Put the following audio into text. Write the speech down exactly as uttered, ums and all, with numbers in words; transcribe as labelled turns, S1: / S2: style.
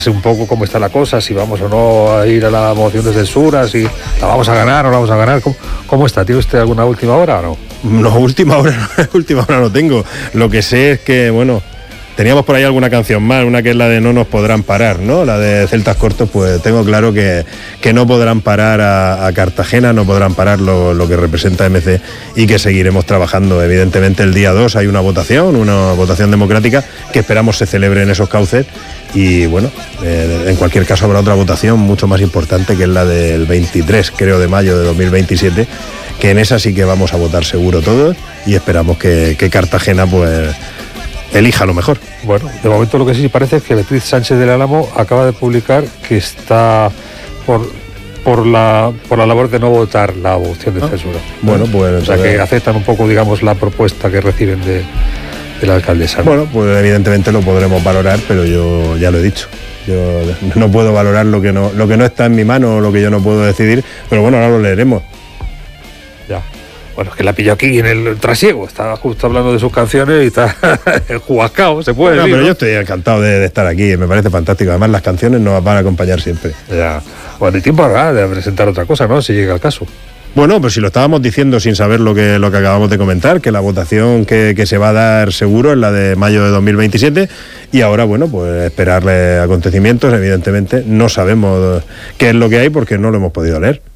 S1: un poco cómo está la cosa, si vamos o no a ir a la moción de censura, si la vamos a ganar o no la vamos a ganar. ¿Cómo, cómo está? ¿Tiene usted alguna última hora o no?
S2: No, última hora, última hora no tengo. Lo que sé es que, bueno, teníamos por ahí alguna canción más, una que es la de No nos podrán parar, ¿no? La de Celtas Cortos, pues tengo claro que, que no podrán parar a, a Cartagena, no podrán parar lo, lo que representa M C y que seguiremos trabajando. Evidentemente el día dos hay una votación, una votación democrática que esperamos se celebre en esos cauces y bueno, eh, en cualquier caso habrá otra votación mucho más importante que es la del veintitrés, creo, de mayo de dos mil veintisiete, que en esa sí que vamos a votar seguro todos y esperamos que, que Cartagena pues elija lo mejor.
S1: Bueno, de momento lo que sí parece es que Beatriz Sánchez del Álamo acaba de publicar que está por por la por la labor de no votar la moción de censura.
S2: Ah, bueno, pues...
S1: O sea, que aceptan un poco, digamos, la propuesta que reciben de, de la alcaldesa, ¿no?
S2: Bueno, pues evidentemente lo podremos valorar, pero yo ya lo he dicho. Yo no puedo valorar lo que no, lo que no está en mi mano, lo que yo no puedo decidir, pero bueno, ahora lo leeremos.
S1: Ya. Bueno, es que la pillo aquí en el trasiego, estaba justo hablando de sus canciones y está enjuascado, se puede
S2: no,
S1: decir,
S2: pero
S1: ¿no?
S2: yo estoy encantado de, de estar aquí, me parece fantástico. Además, las canciones nos van a acompañar siempre.
S1: Ya. Bueno, y tiempo habrá de presentar otra cosa, ¿no? Si llega el caso.
S2: Bueno, pues si lo estábamos diciendo sin saber lo que, lo que acabamos de comentar, que la votación que, que se va a dar seguro es la de mayo de dos mil veintisiete y ahora, bueno, pues esperarle acontecimientos, evidentemente no sabemos qué es lo que hay porque no lo hemos podido leer.